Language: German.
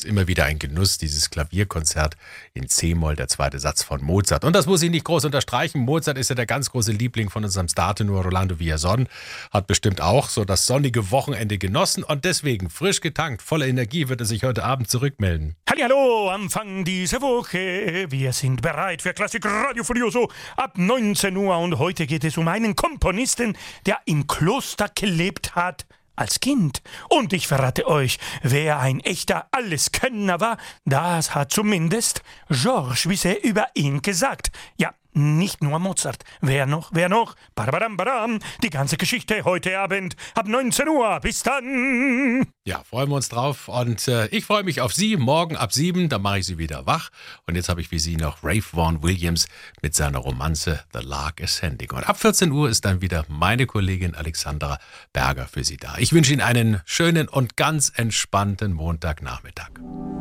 ist immer wieder ein Genuss, dieses Klavierkonzert in C-Moll, der zweite Satz von Mozart. Und das muss ich nicht groß unterstreichen. Mozart ist ja der ganz große Liebling von unserem Startenor Rolando Villazón. Hat bestimmt auch so das sonnige Wochenende genossen und deswegen frisch getankt, voller Energie wird er sich heute Abend zurückmelden. Hallihallo, Anfang dieser Woche. Wir sind bereit für Klassik Radio Furioso ab 19 Uhr und heute geht es um einen Komponisten, der im Kloster gelebt hat als Kind. Und ich verrate euch, wer ein echter Alleskönner war, das hat zumindest Georges Bizet über ihn gesagt. Ja, nicht nur Mozart. Wer noch? Badabadam, badam. Die ganze Geschichte heute Abend ab 19 Uhr. Bis dann. Ja, freuen wir uns drauf. Und ich freue mich auf Sie morgen ab 7. Da mache ich Sie wieder wach. Und jetzt habe ich für Sie noch Ralph Vaughan Williams mit seiner Romanze The Lark Ascending. Und ab 14 Uhr ist dann wieder meine Kollegin Alexandra Berger für Sie da. Ich wünsche Ihnen einen schönen und ganz entspannten Montagnachmittag.